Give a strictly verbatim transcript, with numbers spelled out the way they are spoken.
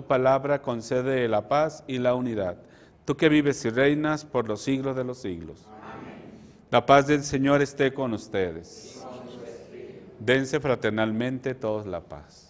palabra concede la paz y la unidad. Tú que vives y reinas por los siglos de los siglos. Amén. La paz del Señor esté con ustedes. Dense fraternalmente todos la paz.